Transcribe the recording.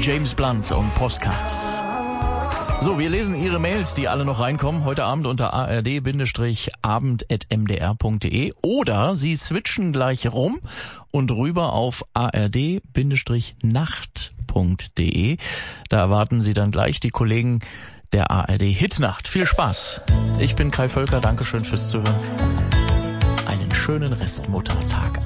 James Blunt und Postcards. So, wir lesen Ihre Mails, die alle noch reinkommen, heute Abend unter ard-abend@mdr.de oder Sie switchen gleich rum und rüber auf ard-nacht.de. Da erwarten Sie dann gleich die Kollegen der ARD Hitnacht. Viel Spaß. Ich bin Kai Völker, Dankeschön fürs Zuhören. Einen schönen Restmuttertag.